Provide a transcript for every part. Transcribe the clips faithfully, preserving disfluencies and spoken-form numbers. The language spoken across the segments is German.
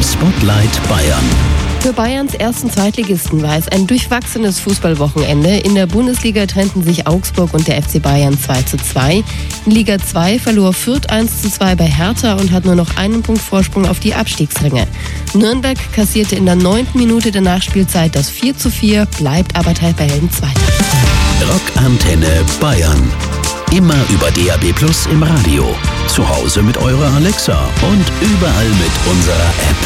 Spotlight Bayern. Für Bayerns ersten Zweitligisten war es ein durchwachsenes Fußballwochenende. In der Bundesliga trennten sich Augsburg und der F C Bayern zwei zu zwei. In Liga zwei verlor Fürth eins zu zwei bei Hertha und hat nur noch einen Punkt Vorsprung auf die Abstiegsränge. Nürnberg kassierte in der neunten Minute der Nachspielzeit das vier zu vier, bleibt aber Tabellenzweiter. Rockantenne Bayern. Immer über D A B Plus im Radio. Zu Hause mit eurer Alexa und überall mit unserer App.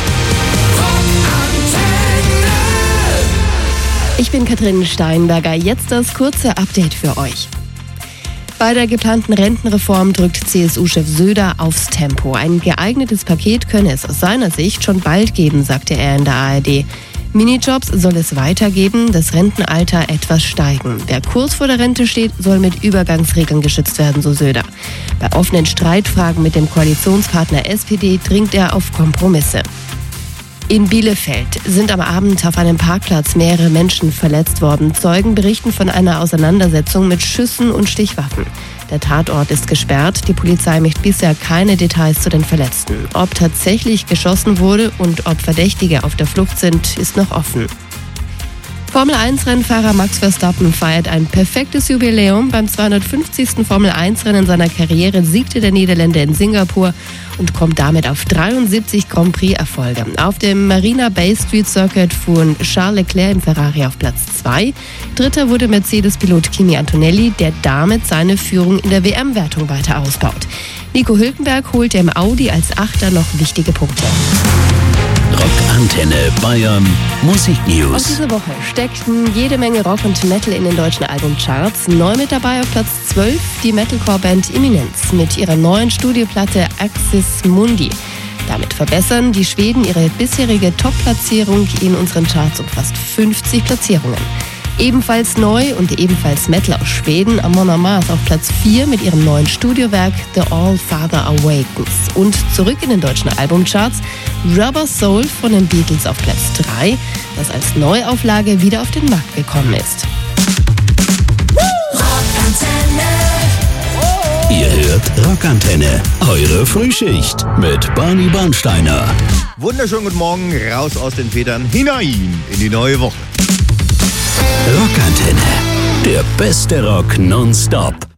Ich bin Katrin Steinberger. Jetzt das kurze Update für euch. Bei der geplanten Rentenreform drückt C S U-Chef Söder aufs Tempo. Ein geeignetes Paket könne es aus seiner Sicht schon bald geben, sagte er in der A R D. Minijobs soll es weitergeben, das Rentenalter etwas steigen. Wer kurz vor der Rente steht, soll mit Übergangsregeln geschützt werden, so Söder. Bei offenen Streitfragen mit dem Koalitionspartner S P D dringt er auf Kompromisse. In Bielefeld sind am Abend auf einem Parkplatz mehrere Menschen verletzt worden. Zeugen berichten von einer Auseinandersetzung mit Schüssen und Stichwaffen. Der Tatort ist gesperrt. Die Polizei möchte bisher keine Details zu den Verletzten. Ob tatsächlich geschossen wurde und ob Verdächtige auf der Flucht sind, ist noch offen. Formel eins Rennfahrer Max Verstappen feiert ein perfektes Jubiläum. Beim zweihundertfünfzigsten Formel eins Rennen seiner Karriere siegte der Niederländer in Singapur und kommt damit auf dreiundsiebzig Grand Prix-Erfolge. Auf dem Marina Bay Street Circuit fuhren Charles Leclerc im Ferrari auf Platz zwei. Dritter wurde Mercedes-Pilot Kimi Antonelli, der damit seine Führung in der W M-Wertung weiter ausbaut. Nico Hülkenberg holte im Audi als Achter noch wichtige Punkte. Rockantenne Bayern Musiknews. Und diese Woche steckten jede Menge Rock und Metal in den deutschen Albumcharts. Neu mit dabei auf Platz zwölf die Metalcore-Band Imminence mit ihrer neuen Studioplatte Axis Mundi. Damit verbessern die Schweden ihre bisherige Top-Platzierung in unseren Charts um fast fünfzig Platzierungen. Ebenfalls neu und ebenfalls Metal aus Schweden, Amon Amarth auf Platz vier mit ihrem neuen Studiowerk The All Father Awakens. Und zurück in den deutschen Albumcharts Rubber Soul von den Beatles auf Platz drei, das als Neuauflage wieder auf den Markt gekommen ist. Ihr hört Rockantenne, eure Frühschicht mit Barney Bernsteiner. Wunderschönen guten Morgen, raus aus den Federn, hinein in die neue Woche. Rockantenne, der beste Rock nonstop.